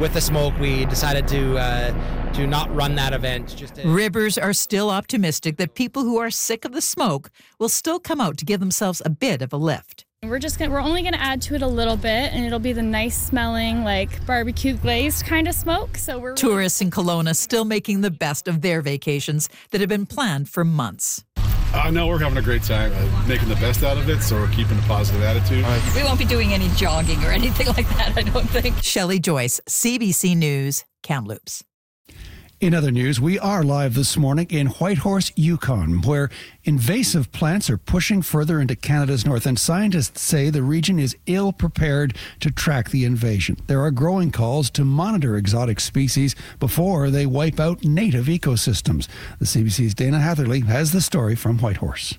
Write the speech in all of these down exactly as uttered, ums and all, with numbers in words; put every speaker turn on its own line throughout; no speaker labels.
with the smoke, we decided to uh, to not run that event. Just to-
Ribbers are still optimistic that people who are sick of the smoke will still come out to give themselves a bit of a lift.
We're just gonna, we're only going to add to it a little bit, and it'll be the nice smelling, like barbecue glazed kind of smoke. So we're
Tourists in Kelowna still making the best of their vacations that have been planned for months.
Uh, no, we're having a great time, uh, making the best out of it, so we're keeping a positive attitude.
We won't be doing any jogging or anything like that, I don't think.
Shelley Joyce, C B C News, Kamloops.
In other news, we are live this morning in Whitehorse, Yukon, where invasive plants are pushing further into Canada's north, and scientists say the region is ill prepared to track the invasion. There are growing calls to monitor exotic species before they wipe out native ecosystems. The C B C's Dana Hatherley has the story from Whitehorse.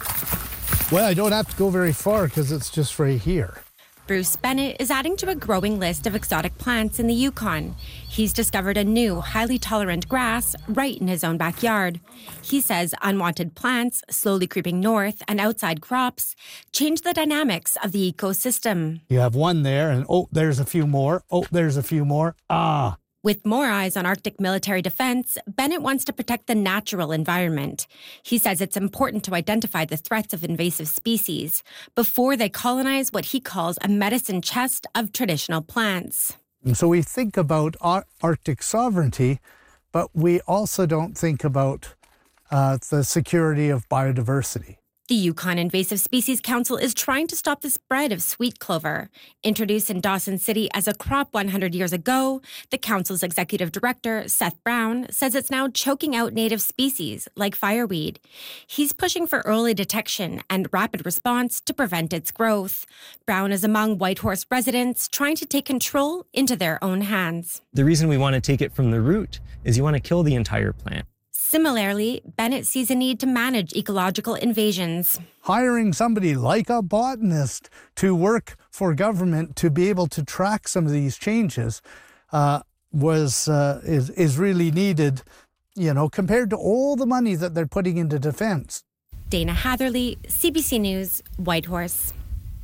Well, I don't have to go very far because it's just right here.
Bruce Bennett is adding to a growing list of exotic plants in the Yukon. He's discovered a new, highly tolerant grass right in his own backyard. He says unwanted plants, slowly creeping north, and outside crops change the dynamics of the ecosystem.
You have one there, and oh, there's a few more. Oh, there's a few more. Ah.
With more eyes on Arctic military defense, Bennett wants to protect the natural environment. He says it's important to identify the threats of invasive species before they colonize what he calls a medicine chest of traditional plants.
And so we think about Ar- Arctic sovereignty, but we also don't think about uh, the security of biodiversity.
The Yukon Invasive Species Council is trying to stop the spread of sweet clover. Introduced in Dawson City as a crop one hundred years ago, the council's executive director, Seth Brown, says it's now choking out native species like fireweed. He's pushing for early detection and rapid response to prevent its growth. Brown is among Whitehorse residents trying to take control into their own hands.
The reason we want to take it from the root is you want to kill the entire plant.
Similarly, Bennett sees a need to manage ecological invasions.
Hiring somebody like a botanist to work for government to be able to track some of these changes uh, was uh, is, is really needed, you know, compared to all the money that they're putting into defense.
Dana Hatherley, C B C News, Whitehorse.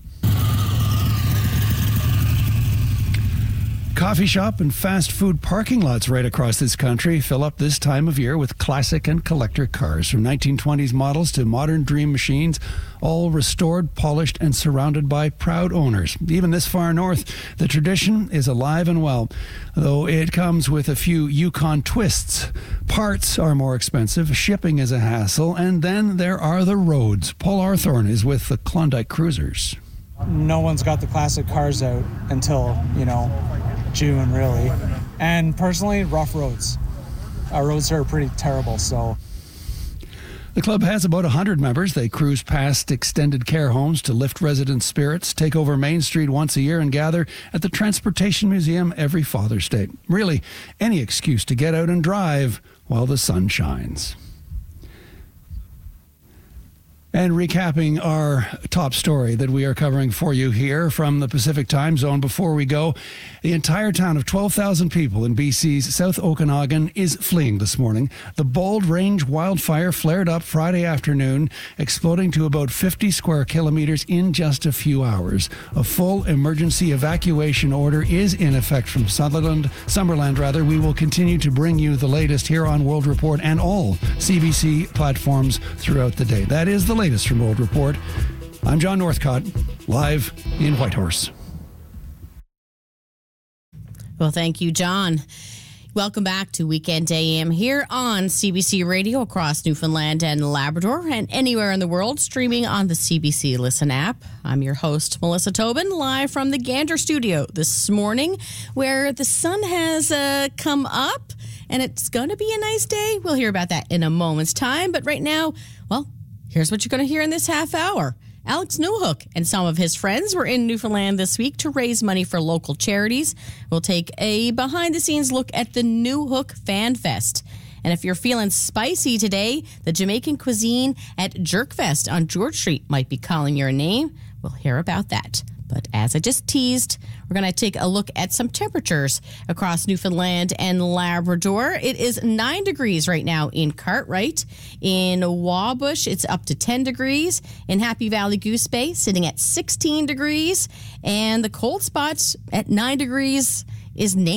Coffee shop and fast food parking lots right across this country fill up this time of year with classic and collector cars, from nineteen twenties models to modern dream machines, all restored, polished, and surrounded by proud owners. Even this far north, the tradition is alive and well, though it comes with a few Yukon twists. Parts are more expensive, shipping is a hassle, and then there are the roads. Paul Arthorne is with the Klondike Cruisers.
No one's got the classic cars out until, you know, June, really. And personally, rough roads. Our roads are pretty terrible, so.
The club has about one hundred members. They cruise past extended care homes to lift residents' spirits, take over Main Street once a year, and gather at the Transportation Museum every Father's Day. Really, any excuse to get out and drive while the sun shines. And recapping our top story that we are covering for you here from the Pacific Time Zone before we go, the entire town of twelve thousand people in B C's South Okanagan is fleeing this morning. The Bald Range wildfire flared up Friday afternoon, exploding to about fifty square kilometers in just a few hours. A full emergency evacuation order is in effect from Sutherland, Summerland rather. We will continue to bring you the latest here on World Report and all C B C platforms throughout the day. That is the latest from World Report. I'm John Northcott, live in Whitehorse.
Well, thank you, John. Welcome back to Weekend A M here on C B C Radio across Newfoundland and Labrador and anywhere in the world, streaming on the C B C Listen app. I'm your host, Melissa Tobin, live from the Gander studio this morning, where the sun has uh, come up and it's going to be a nice day. We'll hear about that in a moment's time. But right now, well, here's what you're going to hear in this half hour. Alex Newhook and some of his friends were in Newfoundland this week to raise money for local charities. We'll take a behind-the-scenes look at the Newhook Fan Fest. And if you're feeling spicy today, the Jamaican cuisine at Jerkfest on George Street might be calling your name. We'll hear about that. But as I just teased, we're going to take a look at some temperatures across Newfoundland and Labrador. It is nine degrees right now in Cartwright. In Wabush, it's up to ten degrees. In Happy Valley Goose Bay, sitting at sixteen degrees. And the cold spots at nine degrees is named